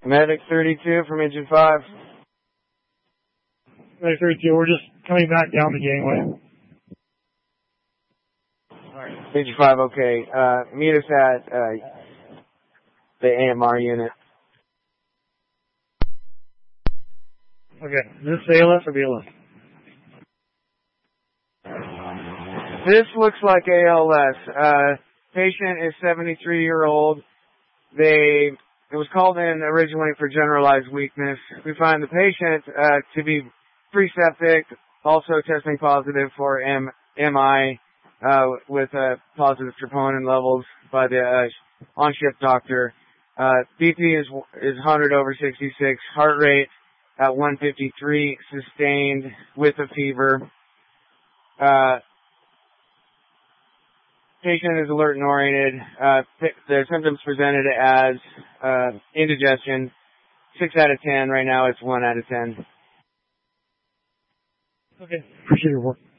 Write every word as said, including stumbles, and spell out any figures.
Medic thirty-two from Engine five. Medic thirty-two, we're just coming back down the gangway. Alright. Engine five, okay. Uh, meet us at, uh, the A M R unit. Okay, is this A L S or B L S? This looks like A L S. Uh, patient is seventy-three year old. They, it was called in originally for generalized weakness. We find the patient, uh, to be pre-septic, also testing positive for M- MI, uh, with, uh, positive troponin levels by the, uh, on-shift doctor. Uh, B P is, is one hundred over sixty-six, heart rate at one fifty-three, sustained with a fever. Uh, Patient is alert and oriented. Uh, the symptoms presented as uh, indigestion. Six out of ten. Right now, it's one out of ten. Okay. Appreciate your work.